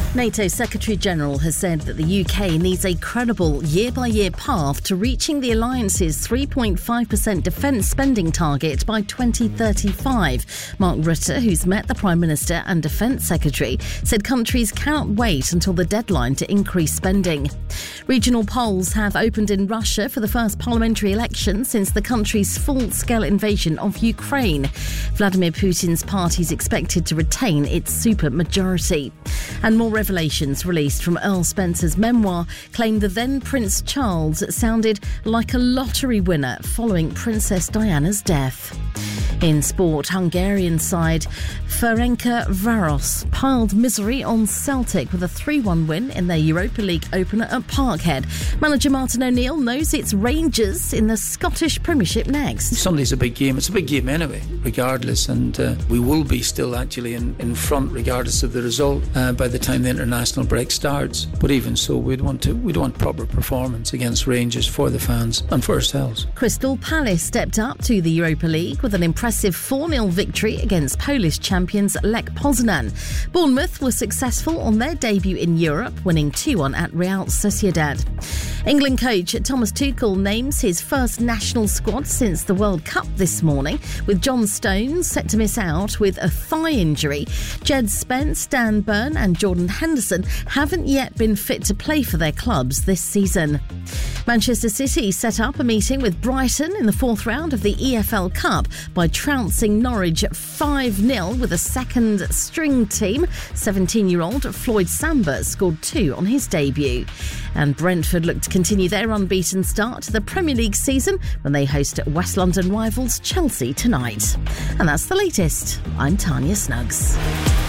NATO Secretary-General has said that the UK needs a credible year-by-year path to reaching the alliance's 3.5% defence spending target by 2035. Mark Rutte, who's met the Prime Minister and Defence Secretary, said countries cannot wait until the deadline to increase spending. Regional polls have opened in Russia for the first parliamentary election since the country's full-scale invasion of Ukraine. Vladimir Putin's party is expected to retain its supermajority. And more revelations released from Earl Spencer's memoir claim the then Prince Charles sounded like a lottery winner following Princess Diana's death. In sport, Hungarian side Ferencváros piled misery on Celtic with a 3-1 win in their Europa League opener at Parkhead. Manager Martin O'Neill knows it's Rangers in the Scottish Premiership next. Sunday's a big game. It's a big game anyway, regardless, and we will be still actually in front regardless of the result by the time the international break starts. But even so, we'd want proper performance against Rangers for the fans and for ourselves. Crystal Palace stepped up to the Europa League with an impressive 4-0 victory against Polish champions Lech Poznan. Bournemouth were successful on their debut in Europe, winning 2-1 at Real Sociedad. England coach Thomas Tuchel names his first national squad since the World Cup this morning, with John Stones set to miss out with a thigh injury. Jed Spence, Dan Burn and Jordan Henderson haven't yet been fit to play for their clubs this season. Manchester City set up a meeting with Brighton in the fourth round of the EFL Cup by trouncing Norwich 5-0 with a second-string team. 17-year-old Floyd Samba scored 2 on his debut. And Brentford look to continue their unbeaten start to the Premier League season when they host West London rivals Chelsea tonight. And that's the latest. I'm Tanya Snuggs.